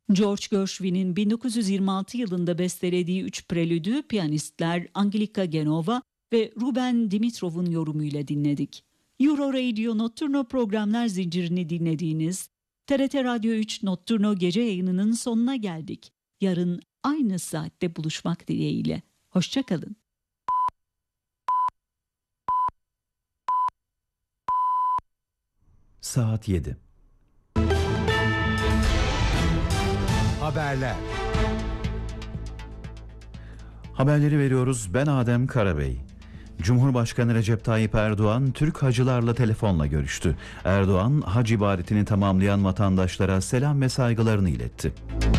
George Gershwin'in 1926 yılında bestelediği 3 prelüdü piyanistler Angelika Genova ve Ruben Dimitrov'un yorumuyla dinledik. Euro Radio Notturno programlar zincirini dinlediğiniz TRT Radyo 3 Notturno gece yayınının sonuna geldik. Yarın aynı saatte buluşmak dileğiyle. Hoşçakalın. Saat 7. Haberler. Haberleri veriyoruz. Ben Adem Karabey. Cumhurbaşkanı Recep Tayyip Erdoğan Türk hacılarla telefonla görüştü. Erdoğan hac ibadetini tamamlayan vatandaşlara selam ve saygılarını iletti.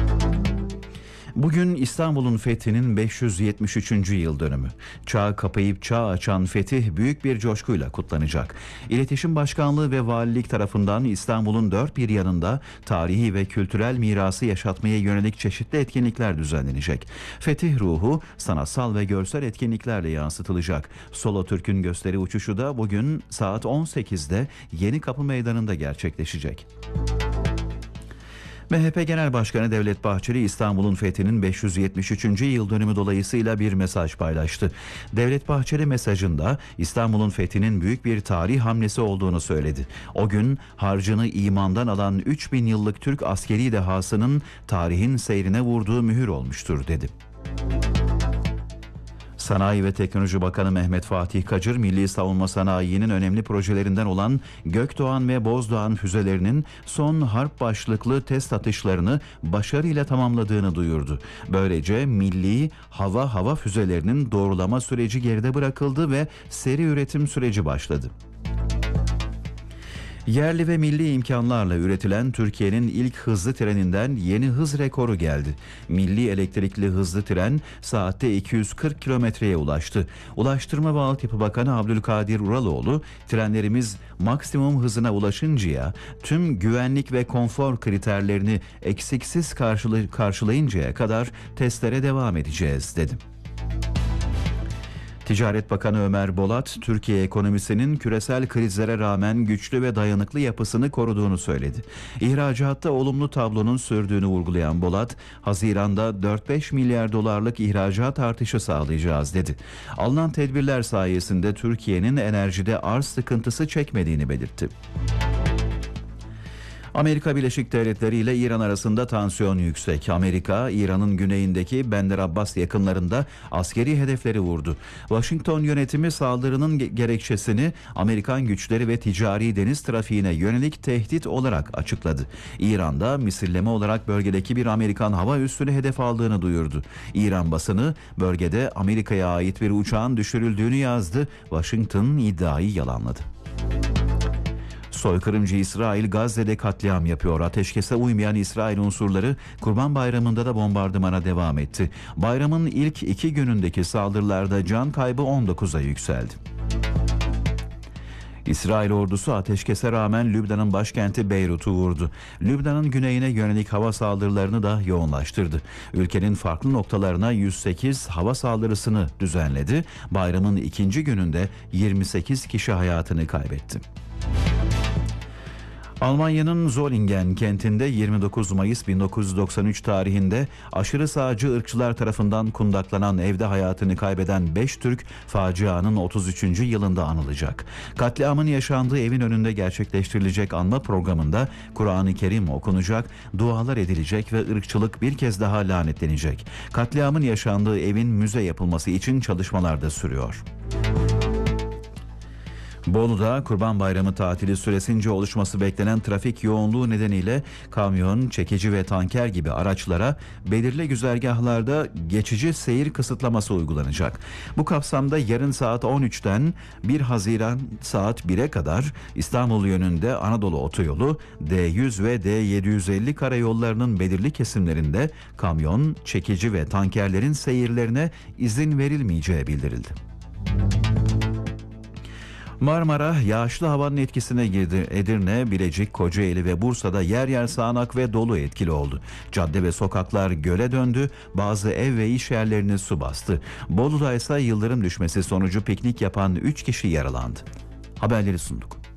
Bugün İstanbul'un fethinin 573. yıl dönümü. Çağ kapayıp çağ açan fetih büyük bir coşkuyla kutlanacak. İletişim Başkanlığı ve Valilik tarafından İstanbul'un dört bir yanında tarihi ve kültürel mirası yaşatmaya yönelik çeşitli etkinlikler düzenlenecek. Fetih ruhu sanatsal ve görsel etkinliklerle yansıtılacak. Solo Türk'ün gösteri uçuşu da bugün saat 18'de Yenikapı Meydanı'nda gerçekleşecek. MHP Genel Başkanı Devlet Bahçeli İstanbul'un fethinin 573. yıl dönümü dolayısıyla bir mesaj paylaştı. Devlet Bahçeli mesajında İstanbul'un fethinin büyük bir tarih hamlesi olduğunu söyledi. O gün harcını imandan alan 3000 yıllık Türk askeri dehasının tarihin seyrine vurduğu mühür olmuştur dedi. Sanayi ve Teknoloji Bakanı Mehmet Fatih Kacır, Milli Savunma Sanayi'nin önemli projelerinden olan Gökdoğan ve Bozdoğan füzelerinin son harp başlıklı test atışlarını başarıyla tamamladığını duyurdu. Böylece milli hava füzelerinin doğrulama süreci geride bırakıldı ve seri üretim süreci başladı. Yerli ve milli imkanlarla üretilen Türkiye'nin ilk hızlı treninden yeni hız rekoru geldi. Milli elektrikli hızlı tren saatte 240 kilometreye ulaştı. Ulaştırma ve Altyapı Bakanı Abdülkadir Uraloğlu, trenlerimiz maksimum hızına ulaşıncaya, tüm güvenlik ve konfor kriterlerini eksiksiz karşılayıncaya kadar testlere devam edeceğiz dedi. Ticaret Bakanı Ömer Bolat, Türkiye ekonomisinin küresel krizlere rağmen güçlü ve dayanıklı yapısını koruduğunu söyledi. İhracatta olumlu tablonun sürdüğünü vurgulayan Bolat, Haziran'da 4-5 milyar dolarlık ihracat artışı sağlayacağız dedi. Alınan tedbirler sayesinde Türkiye'nin enerjide arz sıkıntısı çekmediğini belirtti. Amerika Birleşik Devletleri ile İran arasında tansiyon yüksek. Amerika, İran'ın güneyindeki Bender Abbas yakınlarında askeri hedefleri vurdu. Washington yönetimi saldırının gerekçesini Amerikan güçleri ve ticari deniz trafiğine yönelik tehdit olarak açıkladı. İran da misilleme olarak bölgedeki bir Amerikan hava üssünü hedef aldığını duyurdu. İran basını bölgede Amerika'ya ait bir uçağın düşürüldüğünü yazdı. Washington iddiayı yalanladı. Soykırımcı İsrail Gazze'de katliam yapıyor. Ateşkese uymayan İsrail unsurları Kurban Bayramı'nda da bombardımana devam etti. Bayramın ilk 2 günündeki saldırılarda can kaybı 19'a yükseldi. İsrail ordusu ateşkese rağmen Lübnan'ın başkenti Beyrut'u vurdu. Lübnan'ın güneyine yönelik hava saldırılarını da yoğunlaştırdı. Ülkenin farklı noktalarına 108 hava saldırısını düzenledi. Bayramın ikinci gününde 28 kişi hayatını kaybetti. Almanya'nın Solingen kentinde 29 Mayıs 1993 tarihinde aşırı sağcı ırkçılar tarafından kundaklanan evde hayatını kaybeden 5 Türk facianın 33. yılında anılacak. Katliamın yaşandığı evin önünde gerçekleştirilecek anma programında Kur'an-ı Kerim okunacak, dualar edilecek ve ırkçılık bir kez daha lanetlenecek. Katliamın yaşandığı evin müze yapılması için çalışmalar da sürüyor. Bolu'da Kurban Bayramı tatili süresince oluşması beklenen trafik yoğunluğu nedeniyle kamyon, çekici ve tanker gibi araçlara belirli güzergahlarda geçici seyir kısıtlaması uygulanacak. Bu kapsamda yarın saat 13'ten 1 Haziran saat 1'e kadar İstanbul yönünde Anadolu Otoyolu, D100 ve D750 karayollarının belirli kesimlerinde kamyon, çekici ve tankerlerin seyirlerine izin verilmeyeceği bildirildi. Marmara yağışlı havanın etkisine girdi. Edirne, Bilecik, Kocaeli ve Bursa'da yer yer sağanak ve dolu etkili oldu. Cadde ve sokaklar göle döndü. Bazı ev ve iş yerlerini su bastı. Bolu'da ise yıldırım düşmesi sonucu piknik yapan 3 kişi yaralandı. Haberleri sunduk.